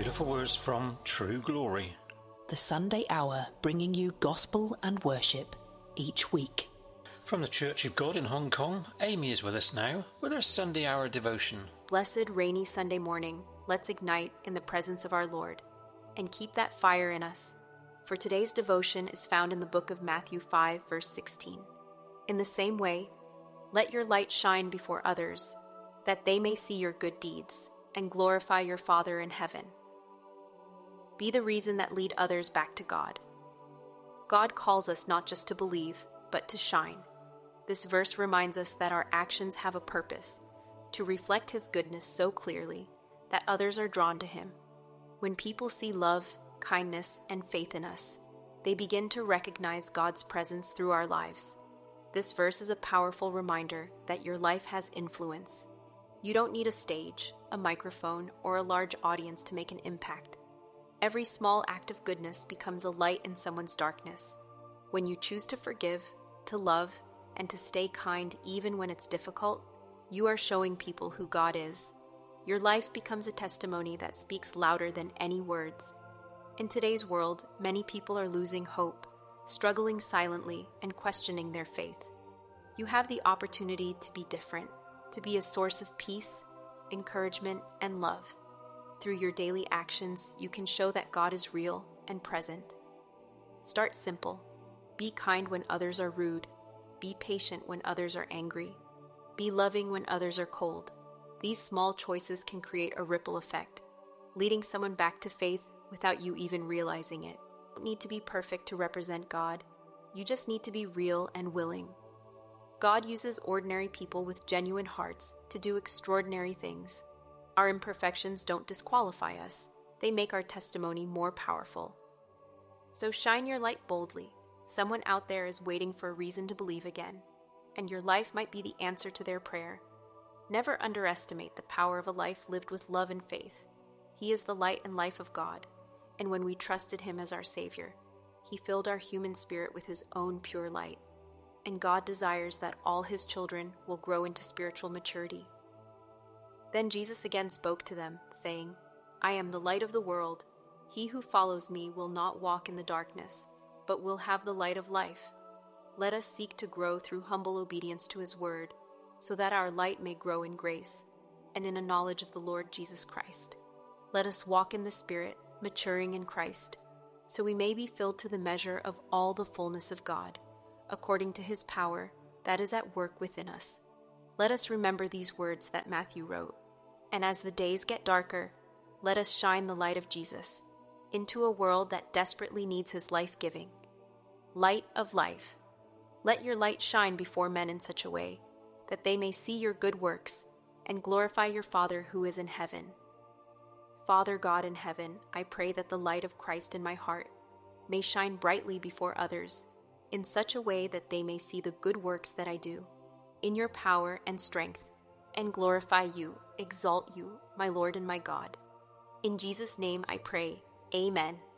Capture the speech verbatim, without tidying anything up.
beautiful words from True Glory. The Sunday Hour, bringing you gospel and worship each week. From the Church of God in Hong Kong, Amy is with us now with her Sunday Hour devotion. Blessed rainy Sunday morning, let's ignite in the presence of our Lord and keep that fire in us. For today's devotion is found in the book of Matthew five, verse sixteen. In the same way, let your light shine before others, that they may see your good deeds and glorify your Father in heaven. Be the reason that lead others back to God. God calls us not just to believe, but to shine. This verse reminds us that our actions have a purpose, to reflect His goodness so clearly that others are drawn to Him. When people see love, kindness, and faith in us, they begin to recognize God's presence through our lives. This verse is a powerful reminder that your life has influence. You don't need a stage, a microphone, or a large audience to make an impact. Every small act of goodness becomes a light in someone's darkness. When you choose to forgive, to love, and to stay kind even when it's difficult, you are showing people who God is. Your life becomes a testimony that speaks louder than any words. In today's world, many people are losing hope, struggling silently, and questioning their faith. You have the opportunity to be different, to be a source of peace, encouragement, and love. Through your daily actions, you can show that God is real and present. Start simple. Be kind when others are rude. Be patient when others are angry. Be loving when others are cold. These small choices can create a ripple effect, leading someone back to faith without you even realizing it. You don't need to be perfect to represent God. You just need to be real and willing. God uses ordinary people with genuine hearts to do extraordinary things. Our imperfections don't disqualify us. They make our testimony more powerful. So shine your light boldly. Someone out there is waiting for a reason to believe again, and your life might be the answer to their prayer. Never underestimate the power of a life lived with love and faith. He is the light and life of God, and when we trusted Him as our Savior, He filled our human spirit with His own pure light. And God desires that all His children will grow into spiritual maturity. Then Jesus again spoke to them, saying, I am the light of the world. He who follows me will not walk in the darkness, but will have the light of life. Let us seek to grow through humble obedience to His word, so that our light may grow in grace and in a knowledge of the Lord Jesus Christ. Let us walk in the Spirit, maturing in Christ, so we may be filled to the measure of all the fullness of God, according to His power that is at work within us. Let us remember these words that Matthew wrote. And as the days get darker, let us shine the light of Jesus into a world that desperately needs His life-giving. Light of life. Let your light shine before men in such a way that they may see your good works and glorify your Father who is in heaven. Father God in heaven, I pray that the light of Christ in my heart may shine brightly before others in such a way that they may see the good works that I do, in your power and strength, and glorify you, exalt you, my Lord and my God. In Jesus' name I pray, Amen.